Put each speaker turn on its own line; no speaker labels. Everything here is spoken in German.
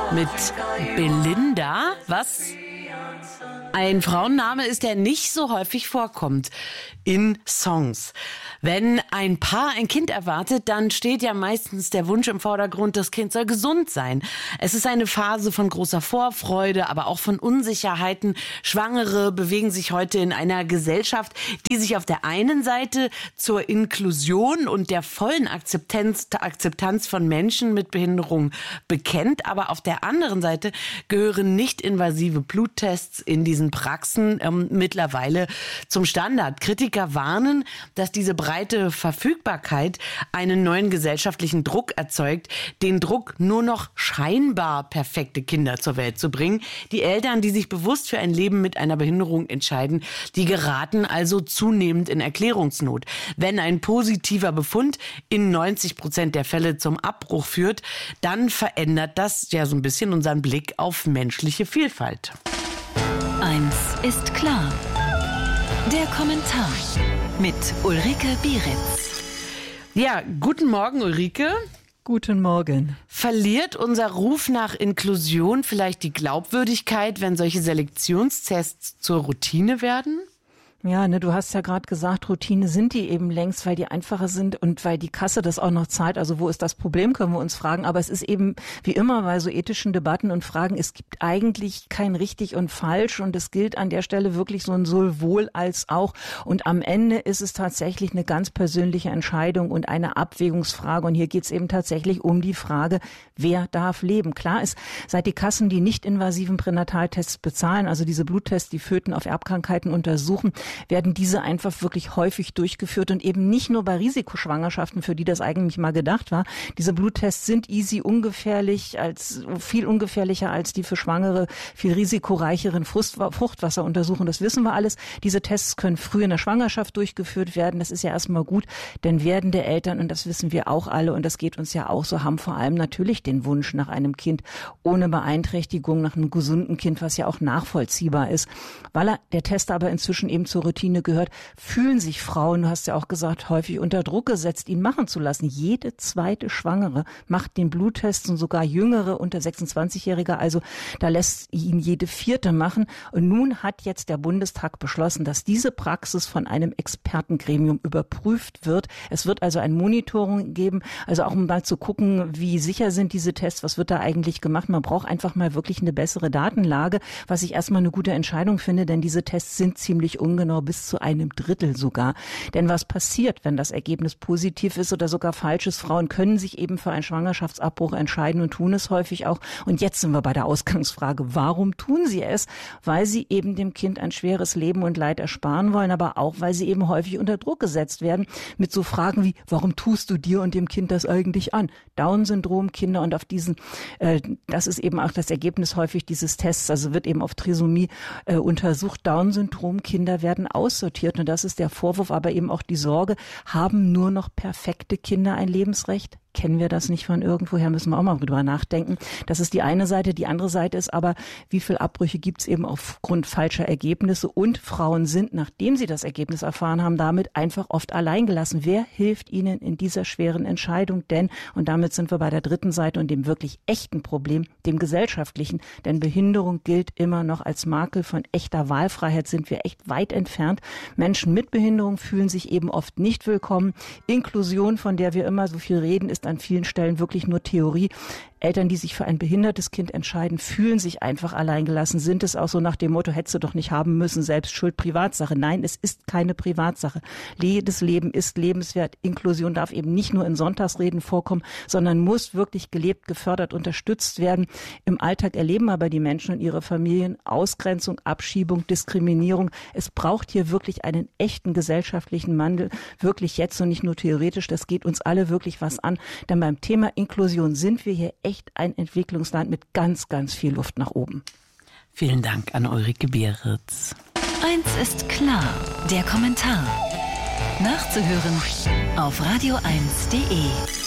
mit Belinda, was ein Frauenname ist, der nicht so häufig vorkommt in Songs. Wenn ein Paar ein Kind erwartet, dann steht ja meistens der Wunsch im Vordergrund, das Kind soll gesund sein. Es ist eine Phase von großer Vorfreude, aber auch von Unsicherheiten. Schwangere bewegen sich heute in einer Gesellschaft, die sich auf der einen Seite zur Inklusion und der vollen Akzeptanz von Menschen mit Behinderung bekennt, aber auf der anderen Seite gehören nicht-invasive Bluttests in diesen Praxen mittlerweile zum Standard. Kritiker warnen, dass diese breite Verfügbarkeit einen neuen gesellschaftlichen Druck erzeugt, den Druck, nur noch scheinbar perfekte Kinder zur Welt zu bringen. Die Eltern, die sich bewusst für ein Leben mit einer Behinderung entscheiden, die geraten also zunehmend in Erklärungsnot. Wenn ein positiver Befund in 90% der Fälle zum Abbruch führt, dann verändert das ja so ein bisschen unseren Blick auf menschliche Vielfalt.
Eins ist klar. Der Kommentar mit Ulrike Bieritz.
Ja, guten Morgen, Ulrike.
Guten Morgen.
Verliert unser Ruf nach Inklusion vielleicht die Glaubwürdigkeit, wenn solche Selektionstests zur Routine werden?
Ja, du hast ja gerade gesagt, Routine sind die eben längst, weil die einfacher sind und weil die Kasse das auch noch zahlt. Also wo ist das Problem, können wir uns fragen. Aber es ist eben wie immer bei so ethischen Debatten und Fragen, es gibt eigentlich kein richtig und falsch und es gilt an der Stelle wirklich so ein sowohl als auch. Und am Ende ist es tatsächlich eine ganz persönliche Entscheidung und eine Abwägungsfrage. Und hier geht es eben tatsächlich um die Frage, wer darf leben. Klar ist, seit die Kassen die nicht-invasiven Pränataltests bezahlen, also diese Bluttests, die Föten auf Erbkrankheiten untersuchen, werden diese einfach wirklich häufig durchgeführt und eben nicht nur bei Risikoschwangerschaften, für die das eigentlich mal gedacht war. Diese Bluttests sind easy, viel ungefährlicher als die für Schwangere, viel risikoreicheren Fruchtwasser untersuchen. Das wissen wir alles. Diese Tests können früh in der Schwangerschaft durchgeführt werden. Das ist ja erstmal gut, denn werdende Eltern, und das wissen wir auch alle und das geht uns ja auch so, haben vor allem natürlich den Wunsch nach einem Kind ohne Beeinträchtigung, nach einem gesunden Kind, was ja auch nachvollziehbar ist. Weil der Test aber inzwischen eben zur Routine gehört, fühlen sich Frauen, du hast ja auch gesagt, häufig unter Druck gesetzt, ihn machen zu lassen. Jede zweite Schwangere macht den Bluttest und sogar Jüngere unter 26-Jährige, also da lässt ihn jede vierte machen. Und nun hat jetzt der Bundestag beschlossen, dass diese Praxis von einem Expertengremium überprüft wird. Es wird also ein Monitoring geben, also auch um mal zu gucken, wie sicher sind diese Tests, was wird da eigentlich gemacht. Man braucht einfach mal wirklich eine bessere Datenlage, was ich erstmal eine gute Entscheidung finde, denn diese Tests sind ziemlich ungenau, bis zu 1/3 sogar. Denn was passiert, wenn das Ergebnis positiv ist oder sogar falsch ist? Frauen können sich eben für einen Schwangerschaftsabbruch entscheiden und tun es häufig auch. Und jetzt sind wir bei der Ausgangsfrage. Warum tun sie es? Weil sie eben dem Kind ein schweres Leben und Leid ersparen wollen, aber auch, weil sie eben häufig unter Druck gesetzt werden mit so Fragen wie, warum tust du dir und dem Kind das eigentlich an? Down-Syndrom, Kinder und auf diesen, das ist eben auch das Ergebnis häufig dieses Tests, also wird eben auf Trisomie untersucht. Down-Syndrom, Kinder werden aussortiert und das ist der Vorwurf, aber eben auch die Sorge, haben nur noch perfekte Kinder ein Lebensrecht? Kennen wir das nicht von irgendwoher, müssen wir auch mal drüber nachdenken. Das ist die eine Seite. Die andere Seite ist aber, wie viel Abbrüche gibt es eben aufgrund falscher Ergebnisse und Frauen sind, nachdem sie das Ergebnis erfahren haben, damit einfach oft alleingelassen. Wer hilft ihnen in dieser schweren Entscheidung? Denn, und damit sind wir bei der dritten Seite und dem wirklich echten Problem, dem gesellschaftlichen, denn Behinderung gilt immer noch als Makel. Von echter Wahlfreiheit sind wir echt weit entfernt. Menschen mit Behinderung fühlen sich eben oft nicht willkommen. Inklusion, von der wir immer so viel reden, ist an vielen Stellen wirklich nur Theorie. Eltern, die sich für ein behindertes Kind entscheiden, fühlen sich einfach alleingelassen. Sind es auch so nach dem Motto, hättest du doch nicht haben müssen, selbst schuld, Privatsache. Nein, es ist keine Privatsache. Jedes Leben ist lebenswert. Inklusion darf eben nicht nur in Sonntagsreden vorkommen, sondern muss wirklich gelebt, gefördert, unterstützt werden. Im Alltag erleben aber die Menschen und ihre Familien Ausgrenzung, Abschiebung, Diskriminierung. Es braucht hier wirklich einen echten gesellschaftlichen Wandel, wirklich jetzt und nicht nur theoretisch. Das geht uns alle wirklich was an. Denn beim Thema Inklusion sind wir hier echt ein Entwicklungsland mit ganz, ganz viel Luft nach oben.
Vielen Dank an Ulrike Bieritz.
Eins ist klar, der Kommentar. Nachzuhören auf radio1.de.